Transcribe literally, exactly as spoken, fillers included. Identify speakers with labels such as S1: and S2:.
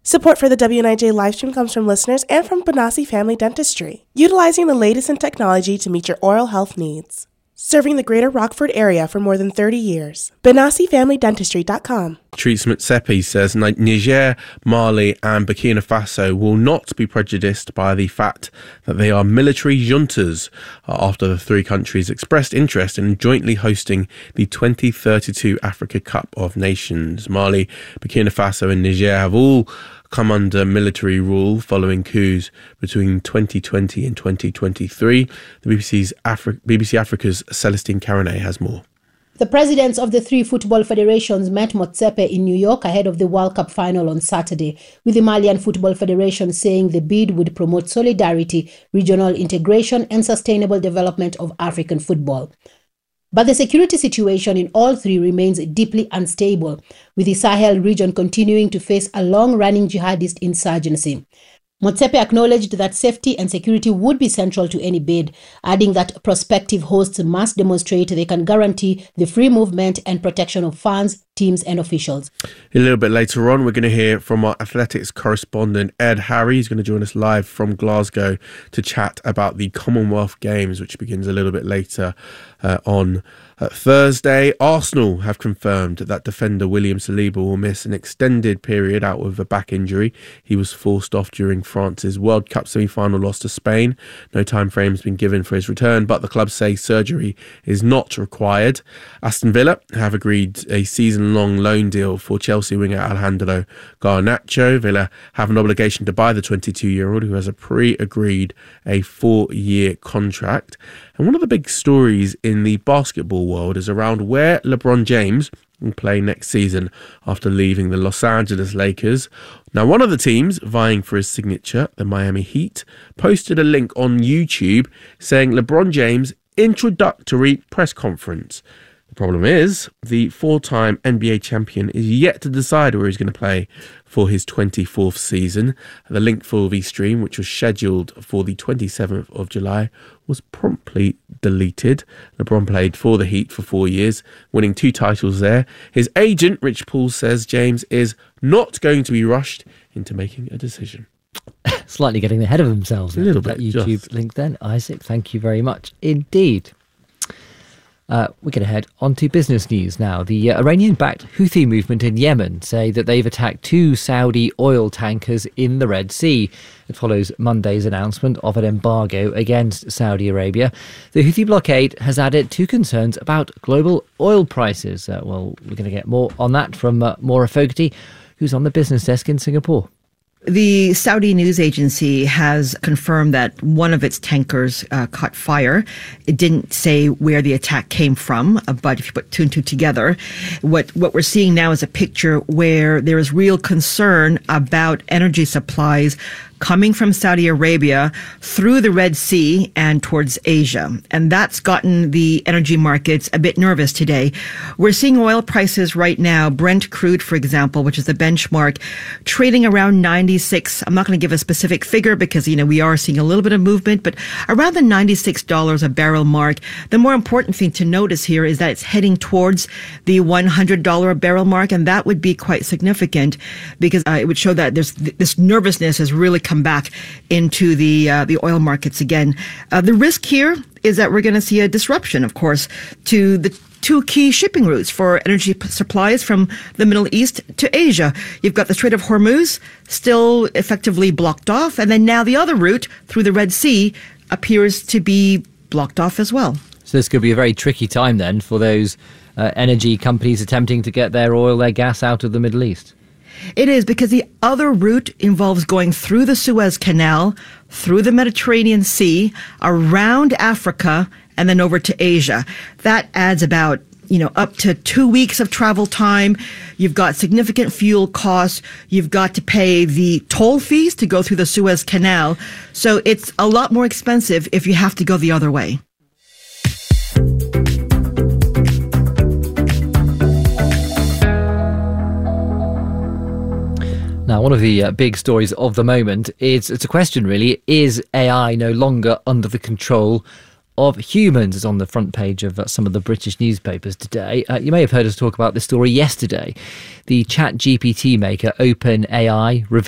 S1: Support for the W N I J livestream comes from listeners and from Benassi Family Dentistry, utilizing the latest in technology to meet your oral health needs. Serving the greater Rockford area for more than thirty years. Benassi Family Dentistry dot com.
S2: Patrice Motsepe says Niger, Mali and Burkina Faso will not be prejudiced by the fact that they are military juntas after the three countries expressed interest in jointly hosting the twenty thirty-two Africa Cup of Nations. Mali, Burkina Faso and Niger have all come under military rule following coups between twenty twenty and twenty twenty-three. The B B C's Afri- B B C Africa's Celestine Caronet has more.
S3: The presidents of the three football federations met Motsepe in New York ahead of the World Cup final on Saturday, with the Malian Football Federation saying the bid would promote solidarity, regional integration and sustainable development of African football. But the security situation in all three remains deeply unstable, with the Sahel region continuing to face a long-running jihadist insurgency. Motsepe acknowledged that safety and security would be central to any bid, adding that prospective hosts must demonstrate they can guarantee the free movement and protection of fans, teams and officials.
S2: A little bit later on, we're going to hear from our athletics correspondent, Ed Harry. He's going to join us live from Glasgow to chat about the Commonwealth Games, which begins a little bit later uh, on uh, Thursday. Arsenal have confirmed that defender William Saliba will miss an extended period out with a back injury. He was forced off during France's World Cup semi-final loss to Spain. No time frame has been given for his return, but the club say surgery is not required. Aston Villa have agreed a season-long loan deal for Chelsea winger Alejandro Garnacho. Villa have an obligation to buy the twenty-two-year-old, who has a pre-agreed a four-year contract. And one of the big stories in the basketball world is around where LeBron James will play next season after leaving the Los Angeles Lakers. Now, one of the teams vying for his signature, the Miami Heat, posted a link on YouTube saying LeBron James introductory press conference. The problem is, the four-time N B A champion is yet to decide where he's going to play for his twenty-fourth season. The link for the stream, which was scheduled for the twenty-seventh of July, was promptly deleted. LeBron played for the Heat for four years, winning two titles there. His agent, Rich Paul, says James is not going to be rushed into making a decision.
S4: Slightly getting ahead of themselves.
S2: A little bit.
S4: That YouTube
S2: just.
S4: link then. Isaac, thank you very much indeed. Uh, we're going to head on to business news now. The uh, Iranian-backed Houthi movement in Yemen say that they've attacked two Saudi oil tankers in the Red Sea. It follows Monday's announcement of an embargo against Saudi Arabia. The Houthi blockade has added to concerns about global oil prices. Uh, well, we're going to get more on that from uh, Maura Fogarty, who's on the business desk in Singapore.
S5: The Saudi news agency has confirmed that one of its tankers uh, caught fire. It didn't say where the attack came from, uh, but if you put two and two together, what, what we're seeing now is a picture where there is real concern about energy supplies coming from Saudi Arabia through the Red Sea and towards Asia. And that's gotten the energy markets a bit nervous today. We're seeing oil prices right now, Brent crude, for example, which is the benchmark, trading around ninety-six. I'm not going to give a specific figure because, you know, we are seeing a little bit of movement, but around the ninety-six dollars a barrel mark. The more important thing to notice here is that it's heading towards the one hundred dollars a barrel mark, and that would be quite significant because uh, it would show that there's th- this nervousness has really come back into the uh, the oil markets again. Uh, the risk here is that we're going to see a disruption, of course, to the two key shipping routes for energy p- supplies from the Middle East to Asia. You've got the Strait of Hormuz still effectively blocked off, and then now the other route through the Red Sea appears to be blocked off as well.
S4: So this could be a very tricky time then for those uh, energy companies attempting to get their oil, their gas out of the Middle East.
S5: It is, because the other route involves going through the Suez Canal, through the Mediterranean Sea, around Africa, and then over to Asia. That adds about, you know, up to two weeks of travel time. You've got significant fuel costs. You've got to pay the toll fees to go through the Suez Canal. So it's a lot more expensive if you have to go the other way.
S4: Now, one of the uh, big stories of the moment is, it's a question really, is A I no longer under the control of humans? It's on the front page of uh, some of the British newspapers today. Uh, you may have heard us talk about this story yesterday. The ChatGPT maker OpenAI revealed